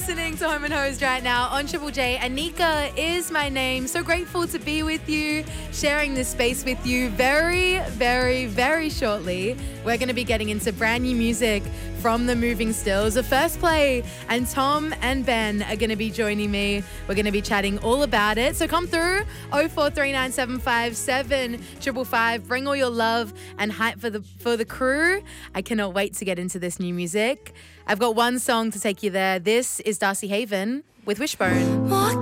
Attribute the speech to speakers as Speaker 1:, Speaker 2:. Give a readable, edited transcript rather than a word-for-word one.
Speaker 1: Listening to Home and Hosed right now on Triple J. Anika is my name. So grateful to be with you, sharing this space with you. Very, very, very shortly, we're going to be getting into brand new music from the Moving Stills, the first play, and Tom and Ben are going to be joining me. We're going to be chatting all about it. So come through 0439757555. Bring all your love and hype for the crew. I cannot wait to get into this new music. I've got one song to take you there. This is Darcy Haven with Wishbone.